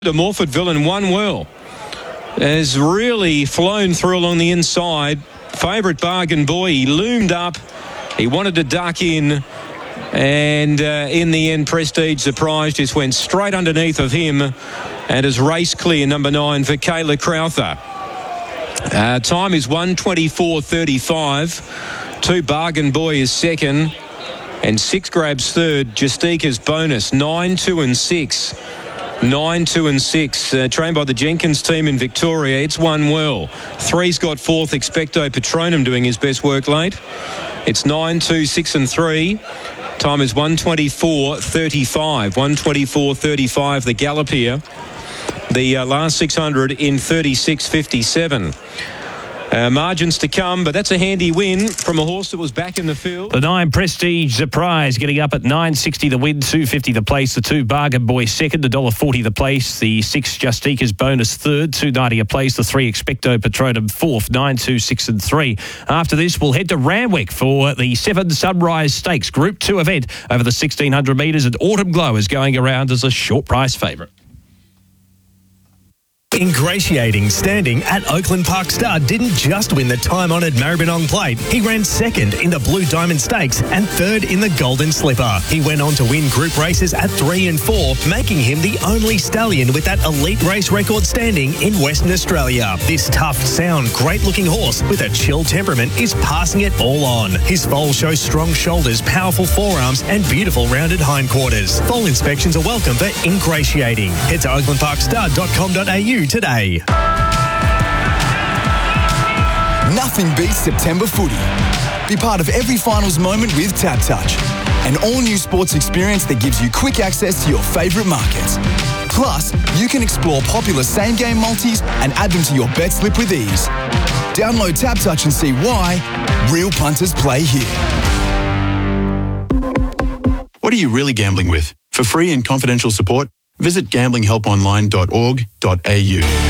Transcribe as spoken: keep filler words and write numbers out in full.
to Morfordville and won well. Has really flown through along the inside. Favourite Bargain Boy, he loomed up. He wanted to duck in. And uh, in the end, Prestige Surprise just went straight underneath of him and has raced clear, number nine, for Kayla Crowther. Uh, time is one twenty-four thirty-five. Two Bargain Boy is second. And six grabs third. Justika's bonus, nine, two and six. Nine, two and six, uh, trained by the Jenkins team in Victoria. It's won well. Three's got fourth, Expecto Patronum doing his best work late. It's nine, two, six and three. Time is one twenty-four thirty-five. one twenty-four thirty-five, the gallop here. The uh, last six hundred in thirty-six fifty-seven. Uh, margins to come, but that's a handy win from a horse that was back in the field. The nine Prestige Surprise getting up at nine sixty the win, two fifty the place. The two Bargain Boy second, one dollar forty the place. The six Justika's bonus third, two ninety a place. The three Expecto Patronum fourth, nine, two, six and three. After this, we'll head to Randwick for the seven Sunrise Stakes Group two event over the sixteen hundred metres, and Autumn Glow is going around as a short price favourite. Ingratiating standing at Oakland Park Star didn't just win the time-honoured Maribyrnong Plate. He ran second in the Blue Diamond Stakes and third in the Golden Slipper. He went on to win group races at three and four, making him the only stallion with that elite race record standing in Western Australia. This tough, sound, great-looking horse with a chill temperament is passing it all on. His foal shows strong shoulders, powerful forearms and beautiful rounded hindquarters. Foal inspections are welcome for Ingratiating. Head to oakland park star dot com dot a u today. Nothing beats September footy. Be part of every finals moment with TapTouch, an all-new sports experience that gives you quick access to your favourite markets. Plus, you can explore popular same-game multis and add them to your bet slip with ease. Download TapTouch and see why real punters play here. What are you really gambling with? For free and confidential support, visit gambling help online dot org dot a u.